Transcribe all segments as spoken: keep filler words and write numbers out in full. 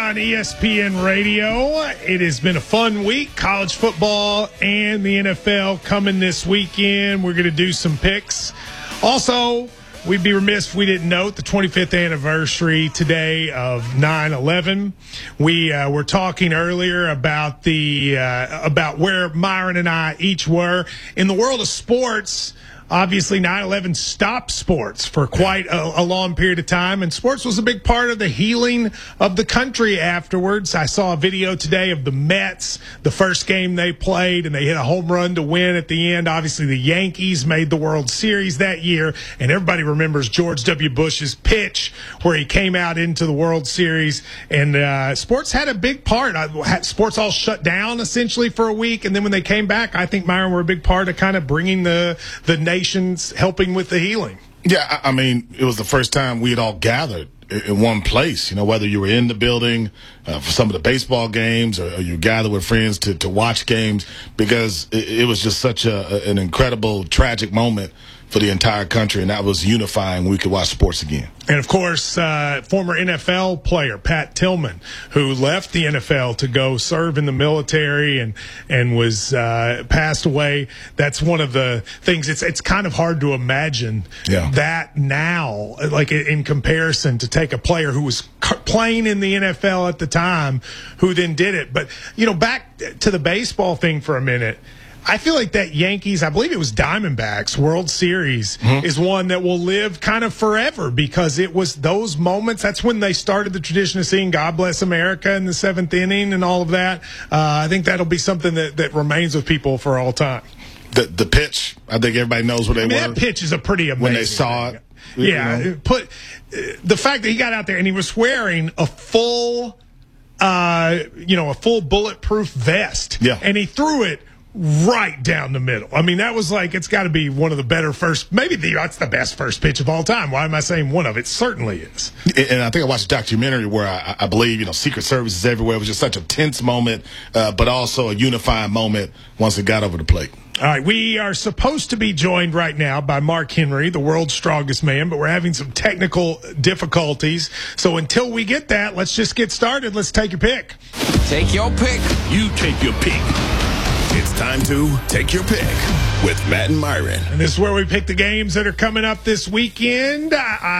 on E S P N Radio. It has been a fun week. College football and the N F L coming this weekend. We're going to do some picks. Also, we'd be remiss if we didn't note the twenty-fifth anniversary today of nine eleven. We uh, were talking earlier about the uh, about where Myron and I each were in the world of sports. Obviously, nine eleven stopped sports for quite a, a long period of time, and sports was a big part of the healing of the country afterwards. I saw a video today of the Mets, the first game they played, and they hit a home run to win at the end. Obviously, the Yankees made the World Series that year, and everybody remembers George W. Bush's pitch where he came out into the World Series, and uh, sports had a big part. I, sports all shut down, essentially, for a week, and then when they came back, I think Myron were a big part of kind of bringing the, the nation helping with the healing. Yeah, I mean, it was the first time we had all gathered in one place, you know, whether you were in the building uh, for some of the baseball games or, or you gathered with friends to, to watch games, because it, it was just such a, an incredible, tragic moment for the entire country, and that was unifying when we could watch sports again. And, of course, uh, former N F L player Pat Tillman, who left the N F L to go serve in the military and and was uh, passed away. That's one of the things. It's it's kind of hard to imagine yeah. that now, like in comparison to take a player who was playing in the N F L at the time who then did it. But, you know, back to the baseball thing for a minute. I feel like that Yankees, I believe it was Diamondbacks World Series, mm-hmm. is one that will live kind of forever, because it was those moments. That's when they started the tradition of seeing God Bless America in the seventh inning and all of that. Uh, I think that'll be something that, that remains with people for all time. The the pitch, I think everybody knows what they I mean, were. That pitch is a pretty amazing when they saw thing. it. Yeah, you know? put uh, the fact that he got out there and he was wearing a full, uh, you know, a full bulletproof vest. Yeah, and he threw it right down the middle. I mean, that was like, it's got to be one of the better first, maybe the, that's the best first pitch of all time. Why am I saying one of? It certainly is. And I think I watched a documentary where I, I believe, you know, Secret Service is everywhere. It was just such a tense moment, uh, but also a unifying moment once it got over the plate. All right, we are supposed to be joined right now by Mark Henry, the world's strongest man, but we're having some technical difficulties. So until we get that, let's just get started. Let's take your pick. Take your pick. You take your pick. It's time to take your pick with Matt and Myron. And this is where we pick the games that are coming up this weekend.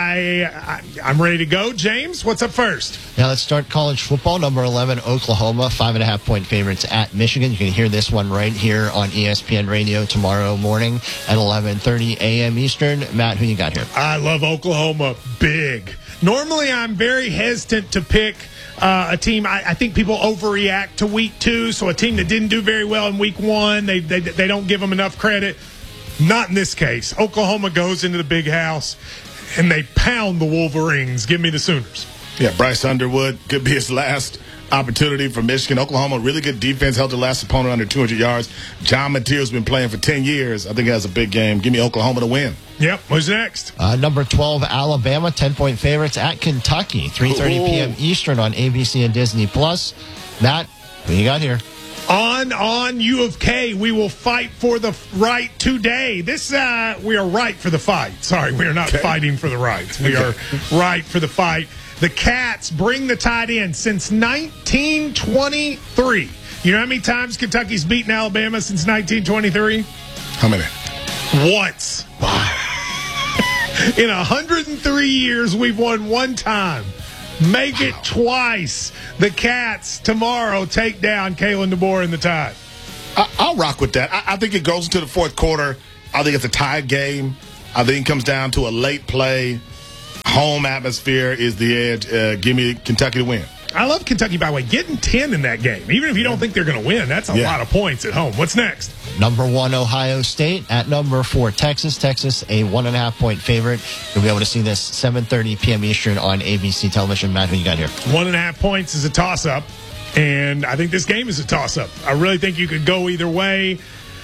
I, I, I'm ready to go. James, what's up first? Now let's start college football. Number eleven, Oklahoma, five and a half point favorites at Michigan. You can hear this one right here on E S P N Radio tomorrow morning at eleven thirty a.m. Eastern. Matt, who you got here? I love Oklahoma big. Normally, I'm very hesitant to pick Uh, a team, I, I think people overreact to week two, so a team that didn't do very well in week one, they, they they don't give them enough credit. Not in this case. Oklahoma goes into the big house, and they pound the Wolverines. Give me the Sooners. Yeah, Bryce Underwood could be his last opportunity for Michigan. Oklahoma, really good defense, held their last opponent under two hundred yards. John Mateer's been playing for ten years. I think he has a big game. Give me Oklahoma to win. Yep. Who's next? Uh, number twelve, Alabama, ten point favorites at Kentucky, three thirty p.m. Eastern on A B C and Disney Plus. Matt, who you got here? On, on U of K, we will fight for the right today. This, uh, we are right for the fight. Sorry, we are not okay. fighting for the rights. We okay. are right for the fight. The Cats bring the Tide in since nineteen twenty-three. You know how many times Kentucky's beaten Alabama since nineteen twenty-three? How many? Once. In one hundred three years, we've won one time. Make wow. it twice. The Cats tomorrow take down Kalen DeBoer and the Tide. I, I'll rock with that. I, I think it goes into the fourth quarter. I think it's a tied game. I think it comes down to a late play. Home atmosphere is the edge. Uh, give me Kentucky to win. I love Kentucky, by the way. Getting ten in that game, even if you don't think they're going to win, that's a yeah. lot of points at home. What's next? Number one, Ohio State at number four, Texas. Texas, a one and a half point favorite. You'll be able to see this seven thirty p.m. Eastern on A B C television. Matt, who you got here? One and a half points is a toss-up, and I think this game is a toss-up. I really think you could go either way.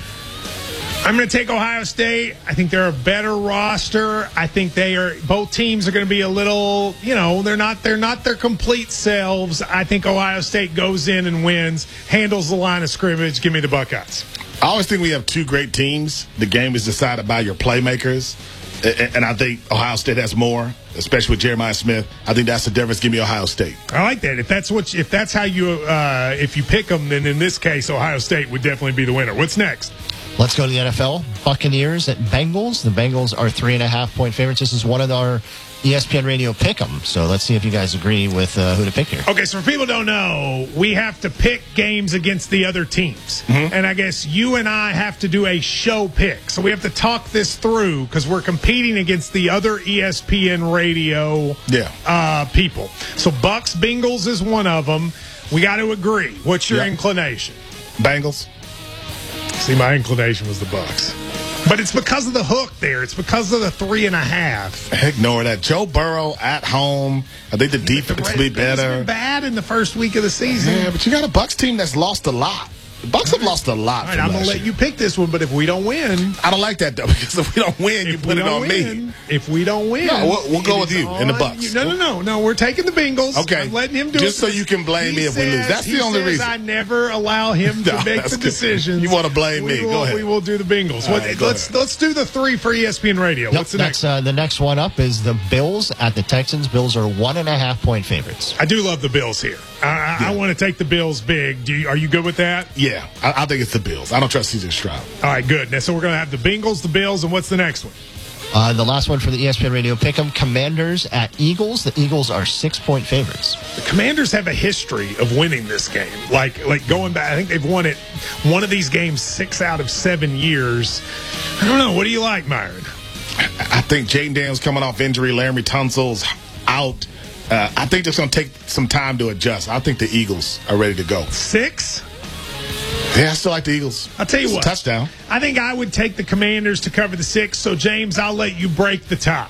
I'm going to take Ohio State. I think they're a better roster. I think they are. Both teams are going to be a little, you know, they're not they're not their complete selves. I think Ohio State goes in and wins, handles the line of scrimmage. Give me the Buckeyes. I always think we have two great teams. The game is decided by your playmakers. And, and I think Ohio State has more, especially with Jeremiah Smith. I think that's the difference. Give me Ohio State. I like that. If that's what, if that's how you, uh, if you pick them, then in this case, Ohio State would definitely be the winner. What's next? Let's go to the N F L. Buccaneers at Bengals. The Bengals are three and a half point favorites. This is one of our E S P N Radio pick'em. So let's see if you guys agree with uh, who to pick here. Okay, so for people who don't know, we have to pick games against the other teams. Mm-hmm. And I guess you and I have to do a show pick. So we have to talk this through because we're competing against the other E S P N Radio yeah. uh, people. So Bucks Bengals is one of them. We got to agree. What's your yep. inclination? Bengals. See, my inclination was the Bucks. But it's because of the hook there. It's because of the three and a half. Ignore that. Joe Burrow at home. I think the defense will be better. It's been bad in the first week of the season. Yeah, but you got a Bucks team that's lost a lot. The Bucks have lost a lot. All right, I'm going to let you pick this one, but if we don't win... I don't like that, though, because if we don't win, you put it on win, me. If we don't win... No, we'll, we'll go with you in the Bucks. You. No, no, no. No, we're taking the Bengals. Okay. I'm letting him do Just it. so you can blame he me if says, we lose. That's the only says reason. I never allow him to No, make the good. decisions. You want to blame we me. Will, go ahead. We will do the Bengals. What, right, let's ahead. let's do the three for E S P N Radio. Yep, What's the that's, next? Uh, the next one up is the Bills at the Texans. Bills are one and a half point favorites. I do love the Bills here. I, I, Yeah. I want to take the Bills big. Do you, are you good with that? Yeah, I, I think it's the Bills. I don't trust C J Stroud. All right, good. Now, so we're going to have the Bengals, the Bills, and what's the next one? Uh, the last one for the E S P N Radio pick'em, Commanders at Eagles. The Eagles are six-point favorites. The Commanders have a history of winning this game. Like, like going back, I think they've won it one of these games six out of seven years. I don't know. What do you like, Myron? I think Jaden Daniels coming off injury. Larry Tunsil's out. Uh, I think it's going to take some time to adjust. I think the Eagles are ready to go. Six? Yeah, I still like the Eagles. I'll tell you It's a what. touchdown. I think I would take the Commanders to cover the six. So, James, I'll let you break the tie.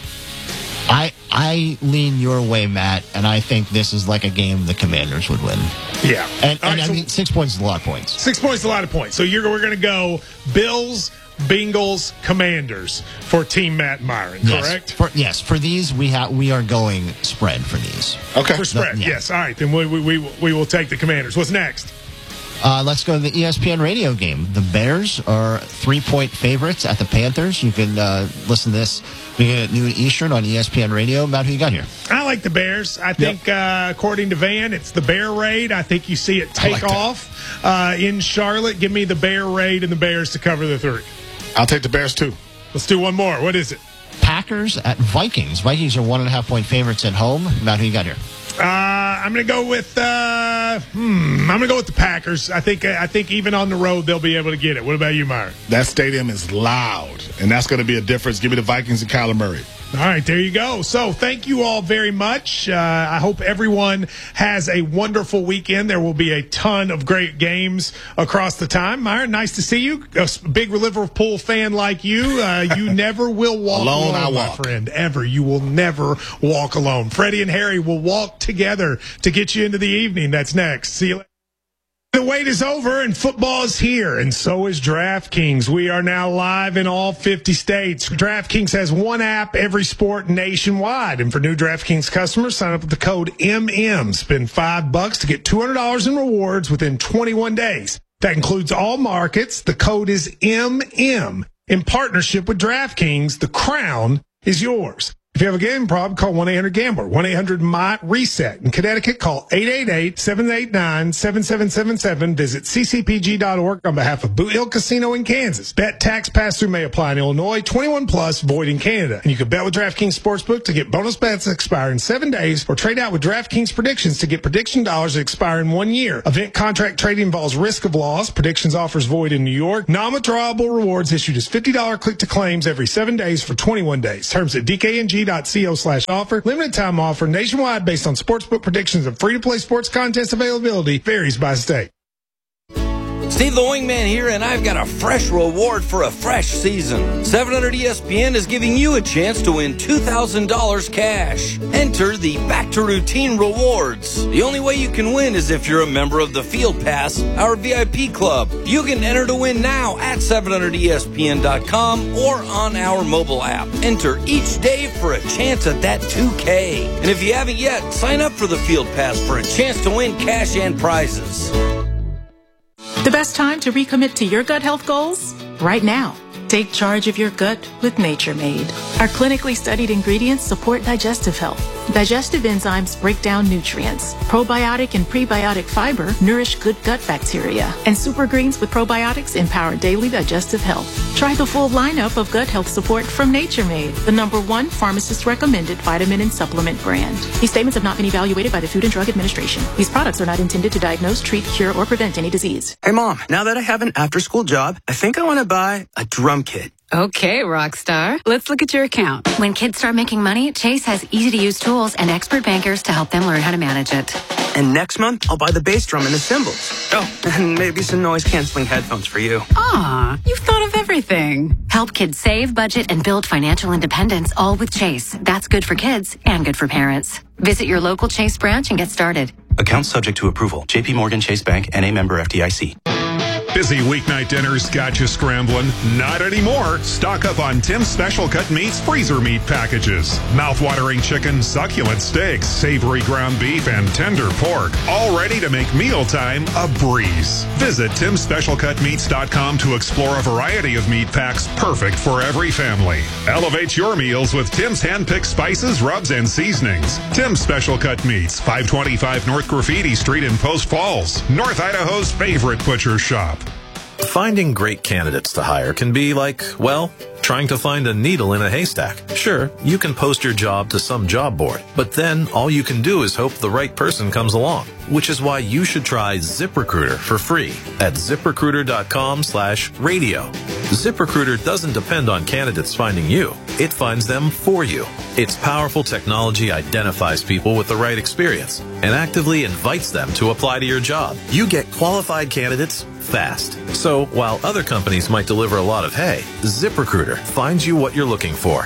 I I lean your way, Matt, and I think this is like a game the Commanders would win. Yeah. And, All and right, I so mean, six points is a lot of points. six points is a lot of points. So you're we're going to go Bills, Bengals, Commanders for Team Matt Myron, correct? Yes, for, yes, for these, we, ha- we are going spread for these. Okay. For spread, Yeah. yes. All right, then we, we, we, we will take the Commanders. What's next? Uh, let's go to the E S P N radio game. The Bears are three-point favorites at the Panthers. You can uh, listen to this beginning at noon Eastern on E S P N Radio. Matt, who you got here? I like the Bears. I think, uh, according to Van, it's the Bear Raid. I think you see it take like that. off uh, in Charlotte. Give me the Bear Raid and the Bears to cover the three. I'll take the Bears, too. Let's do one more. What is it? Packers at Vikings. Vikings are one and a half point favorites at home. Matt, who you got here? Uh, I'm going to go with. Uh, hmm, I'm going to go with the Packers. I think. I think even on the road they'll be able to get it. What about you, Myron? That stadium is loud, and that's going to be a difference. Give me the Vikings and Kyler Murray. All right, there you go. So thank you all very much. Uh, I hope everyone has a wonderful weekend. There will be a ton of great games across the time. Myron, nice to see you. A big Liverpool fan like you. Uh, you never will walk Alone, alone, I my walk. friend. Ever. You will never walk alone. Freddie and Harry will walk together to get you into the evening. That's next. See you later. The wait is over and football is here, and so is DraftKings. We are now live in all fifty states. DraftKings has one app, every sport nationwide. And for new DraftKings customers, sign up with the code M M. Spend five bucks to get two hundred dollars in rewards within twenty-one days. That includes all markets. The code is M M. In partnership with DraftKings, the crown is yours. If you have a gambling problem, call one eight hundred gambler, one eight hundred M I reset. In Connecticut, call eight eight eight, seven eight nine, seven seven seven seven. Visit c c p g dot org on behalf of Boot Hill Casino in Kansas. Bet tax pass-through may apply in Illinois, twenty-one plus, void in Canada. And you can bet with DraftKings Sportsbook to get bonus bets that expire in seven days, or trade out with DraftKings Predictions to get prediction dollars that expire in one year. Event contract trading involves risk of loss. Predictions offers void in New York. Non-withdrawable rewards issued as fifty dollars click to claims every seven days for twenty-one days. Terms at d k n g dot co slash offer. Limited time offer nationwide based on sportsbook predictions and free-to-play sports contest availability varies by state. Steve the Wingman here, and I've got a fresh reward for a fresh season. seven hundred E S P N is giving you a chance to win two thousand dollars cash. Enter the Back to Routine Rewards. The only way you can win is if you're a member of the Field Pass, our V I P club. You can enter to win now at seven hundred E S P N dot com or on our mobile app. Enter each day for a chance at that two K. And if you haven't yet, sign up for the Field Pass for a chance to win cash and prizes. The best time to recommit to your gut health goals? Right now. Take charge of your gut with Nature Made. Our clinically studied ingredients support digestive health. Digestive enzymes break down nutrients. Probiotic and prebiotic fiber nourish good gut bacteria. And super greens with probiotics empower daily digestive health. Try the full lineup of gut health support from Nature Made, the number one pharmacist-recommended vitamin and supplement brand. These statements have not been evaluated by the Food and Drug Administration. These products are not intended to diagnose, treat, cure, or prevent any disease. Hey, Mom, now that I have an after-school job, I think I want to buy a drum kit. Okay, Rockstar. Let's look at your account. When kids start making money, Chase has easy-to-use tools and expert bankers to help them learn how to manage it. And next month, I'll buy the bass drum and the cymbals. Oh, and maybe some noise-canceling headphones for you. Aw, you've thought of everything. Help kids save, budget, and build financial independence, all with Chase. That's good for kids and good for parents. Visit your local Chase branch and get started. Account subject to approval. J P Morgan Chase Bank, N A member F D I C. Busy weeknight dinners got you scrambling? Not anymore. Stock up on Tim's Special Cut Meats freezer meat packages. Mouth-watering chicken, succulent steaks, savory ground beef, and tender pork. All ready to make mealtime a breeze. Visit tims special cut meats dot com to explore a variety of meat packs perfect for every family. Elevate your meals with Tim's hand-picked spices, rubs, and seasonings. Tim's Special Cut Meats, five twenty-five North Graffiti Street in Post Falls, North Idaho's favorite butcher shop. Finding great candidates to hire can be like, well, trying to find a needle in a haystack. Sure, you can post your job to some job board, but then all you can do is hope the right person comes along, which is why you should try ZipRecruiter for free at ZipRecruiter.com slash radio. ZipRecruiter doesn't depend on candidates finding you. It finds them for you. Its powerful technology identifies people with the right experience and actively invites them to apply to your job. You get qualified candidates fast. So while other companies might deliver a lot of hay, ZipRecruiter finds you what you're looking for.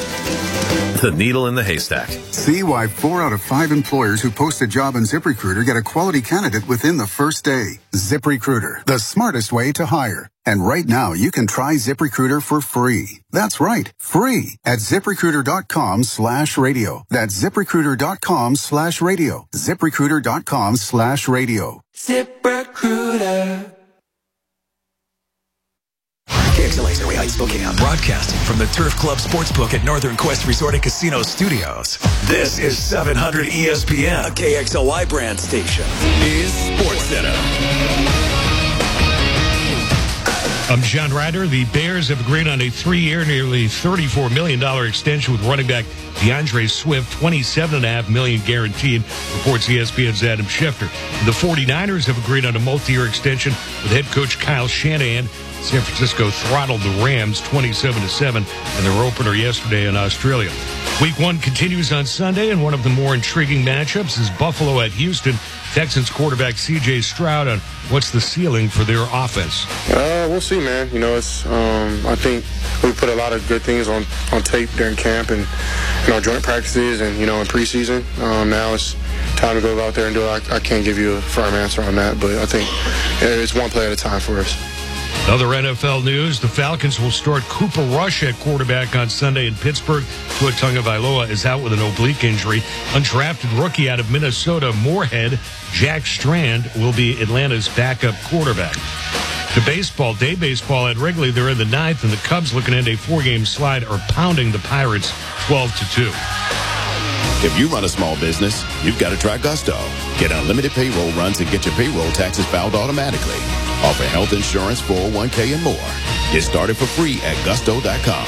The needle in the haystack. See why four out of five employers who post a job on ZipRecruiter get a quality candidate within the first day. ZipRecruiter, the smartest way to hire. And right now, you can try ZipRecruiter for free. That's right, free at ZipRecruiter.com slash radio. That's ZipRecruiter.com slash radio. ZipRecruiter.com slash radio. ZipRecruiter. K X L A's Area Heights, Spokane, broadcasting from the Turf Club Sportsbook at Northern Quest Resort and Casino Studios. This is seven hundred E S P N, a K X L Y brand station. Is Sports Center. I'm John Ryder. The Bears have agreed on a three-year, nearly thirty-four million dollars extension with running back DeAndre Swift, twenty-seven point five million dollars guaranteed, reports E S P N's Adam Schefter. The 49ers have agreed on a multi-year extension with head coach Kyle Shanahan. San Francisco throttled the Rams twenty-seven to seven in their opener yesterday in Australia. Week one continues on Sunday, and one of the more intriguing matchups is Buffalo at Houston. Texans quarterback C J Stroud on what's the ceiling for their offense. Uh, we'll see, man. You know, it's. Um, I think we put a lot of good things on, on tape during camp and in our joint practices and, you know, in preseason. Um, now it's time to go out there and do it. I, I can't give you a firm answer on that, but I think it's one play at a time for us. Other N F L news, the Falcons will start Cooper Rush at quarterback on Sunday in Pittsburgh. Tua Tagovailoa is out with an oblique injury. Undrafted rookie out of Minnesota, Moorhead, Jack Strand, will be Atlanta's backup quarterback. To baseball, day baseball at Wrigley, they're in the ninth, and the Cubs, looking at a four-game slide, are pounding the Pirates twelve to two. If you run a small business, you've got to try Gusto. Get unlimited payroll runs and get your payroll taxes filed automatically. Offer health insurance, four oh one k, and more. Get started for free at gusto dot com.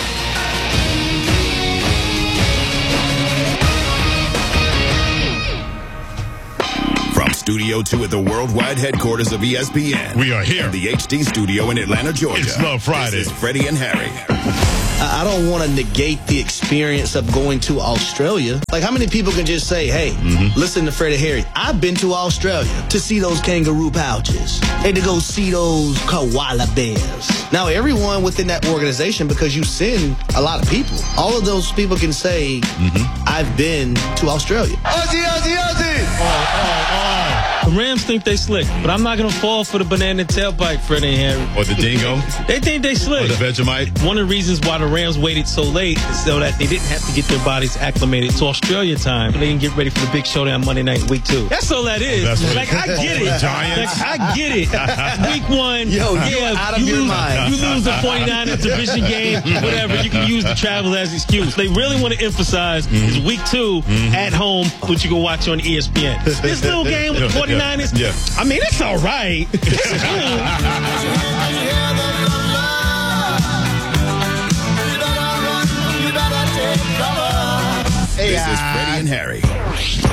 From Studio two at the worldwide headquarters of E S P N. We are here. And the H D studio in Atlanta, Georgia. It's Love Friday. This is Freddie and Harry. I don't want to negate the experience of going to Australia. Like, how many people can just say, hey, mm-hmm. listen to Freddie Harry. I've been to Australia to see those kangaroo pouches and to go see those koala bears. Now, everyone within that organization, because you send a lot of people, all of those people can say, mm-hmm. I've been to Australia. Aussie, Aussie, Aussie! Oh, oh, oh. The Rams think they slick, but I'm not going to fall for the banana tailpipe, Freddie and Harry. Or the dingo. They think they slick. Or the Vegemite. One of the reasons why the Rams waited so late is so that they didn't have to get their bodies acclimated to Australia time. They can get ready for the big showdown Monday night, week two. That's all that is. That's like, I get it. Giants. Like, I get it. Week one, Yo, yeah, out of you, your lose, mind. you lose the forty-niners division game, whatever. You can use the travel as excuse. They really want to emphasize mm-hmm. is week two mm-hmm. at home, which you can watch on E S P N. This little game with the forty-niners, yeah. Yeah. I mean, it's all right. It's cool. This is Freddie and Harry.